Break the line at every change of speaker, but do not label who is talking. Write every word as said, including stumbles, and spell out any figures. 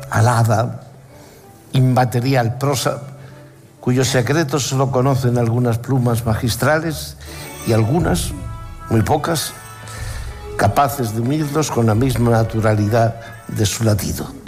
alada, inmaterial prosa, cuyos secretos solo conocen algunas plumas magistrales y algunas, muy pocas, capaces de unirlos con la misma naturalidad de su latido.